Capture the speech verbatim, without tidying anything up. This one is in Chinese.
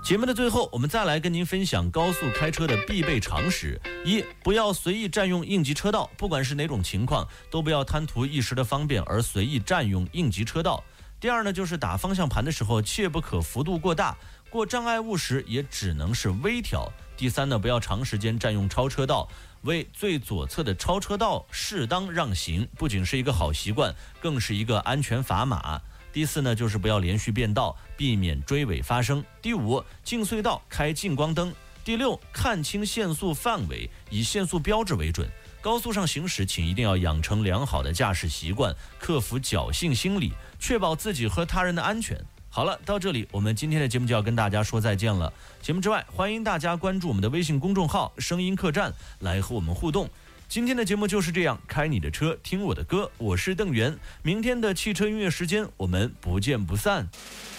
节目的最后，我们再来跟您分享高速开车的必备常识：一、不要随意占用应急车道，不管是哪种情况，都不要贪图一时的方便而随意占用应急车道。第二呢，就是打方向盘的时候，切不可幅度过大，过障碍物时也只能是微调。第三呢，不要长时间占用超车道，为最左侧的超车道适当让行，不仅是一个好习惯，更是一个安全砝码。第四呢，就是不要连续变道，避免追尾发生。第五，进隧道开近光灯。第六，看清限速范围，以限速标志为准。高速上行驶，请一定要养成良好的驾驶习惯，克服侥幸心理，确保自己和他人的安全。好了，到这里我们今天的节目就要跟大家说再见了。节目之外，欢迎大家关注我们的微信公众号声音客栈，来和我们互动。今天的节目就是这样，开你的车，听我的歌，我是邓源。明天的汽车音乐时间，我们不见不散。